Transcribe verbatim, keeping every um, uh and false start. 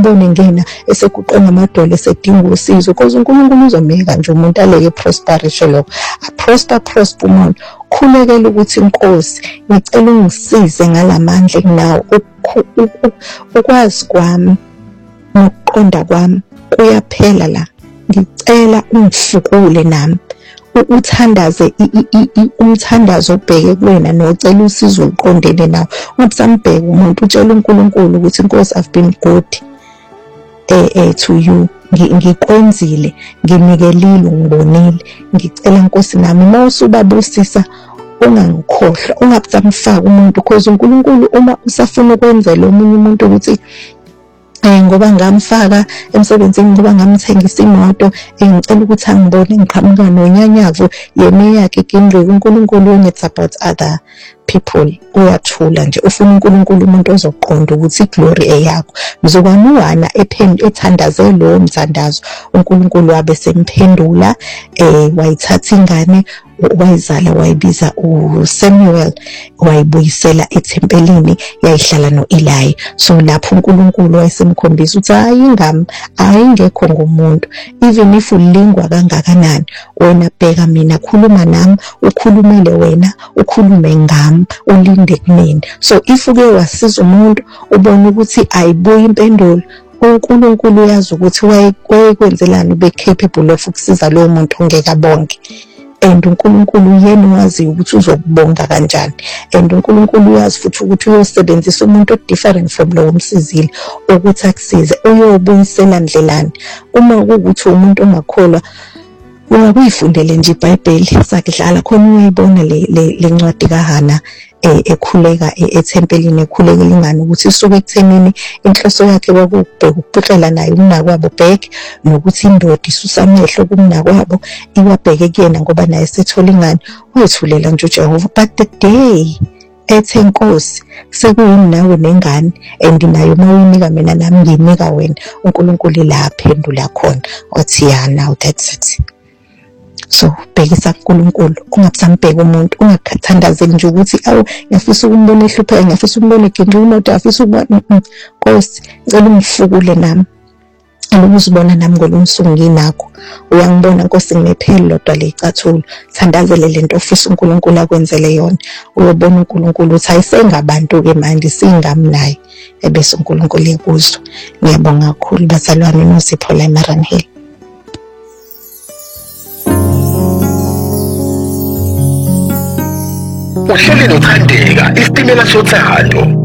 bone ngena eseguqe ngamadolo esedinga usizo because uNkulunkulu uzomeka nje umuntu aleke prosperishe lokho prosper prosper umuntu khulekela ukuthi inkosi ngicela ungisize ngalamandla enginawo ukwazi kwami nokuqonda kwami kuyaphela la ngicela ungifukule nami uthandaze umthandazo obheke kuwena nocela usizo oluqondene nawo ungabusambheka umuntu utshela uNkulunkulu ukuthi inkosi I've been good eh eh to you ngikwenzile nginikelile ngibonile ngicela inkosi nami mawusubabusisa ungangikhohlwa ungabutsamfaka umuntu because uNkulunkulu uma usafuna ukwenzela omunye umuntu ukuthi eh ngoba ngamfaka emsebenzini ngoba ngamthengisa imoto engicela ukuthi angibone ngiqhamuka nonyanyavu yena yakhe kindle uNkulunkulu when it's about other people uyathula nje ufuna uNkulunkulu umuntu ozoqonda ukuthi iglory eyakho mzokwanuwana ephende ethandaze lo mthandazo uNkulunkulu wabe semphendula eh wayithatha ingane wayizala wayibiza uSamuel wayibuyisela ethempelini yayihlala noEli so lapho uNkulunkulu wayesemkhombisa ukuthi hayi ingami ayingekho ngomuntu even if ulingwa kangakanani wena bheka mina khuluma nami ukhulumele wena ukhulume ngami ulinde kumina so if uke wasiza umuntu ubona ukuthi ayibuyi impendulo uNkulunkulu uyazi ukuthi wayekwenzelani ube capable of ukusiza lo muntu ongeka bonke and uNkulunkulu yena wazi ukuthi uzokubonga kanjani and uNkulunkulu uyazi futhi ukuthi uyosebenzisa umuntu different from lo umsizile ukuthi akusize uyobuyisela ndlelani uma ukuthi umuntu ongakholwa uyakuyifundele nje iBhayibheli sakudlala khona uyayibona le lencwadi kaHana ekhuleka ethempelini ekhulekela ingane ukuthi isuke ekuthenini inhloso yakhe kwakubheka ukuphuqela naye umnakwabo bhek nokuthi indoda isusa amehlo kumnakwabo iwabheke kuyena ngoba naye sethola ingane wayethulela nje uJehova but the day ethe inkosi sekuyini nawe nengane and nayo mawunika mina nami nginika wena uNkulunkulu la aphendula khona wathi ya now that's it so bhekisa kuNkulunkulu ungabusambheka umuntu ungakhathandazeli nje ukuthi awu ngiyafisa ukumbona ehlupheka ngiyafisa ukumbona eginqa imoto afisa ukubona Nkosi ngicela ungifukule nami ukuzibona nami ngolunsuku nginakho uyangibona Nkosi nginepheli lodwa lecathulo thandazele lento ofisa uNkulunkulu akwenzele yona uyobona uNkulunkulu uthi ayisengabantu ke manje singami naye ebese uNkulunkulu ekuzwa ngiyabonga kakhulu bazalwane noSipho la eMaranhill. Uhleli nothandeka isitimela sothando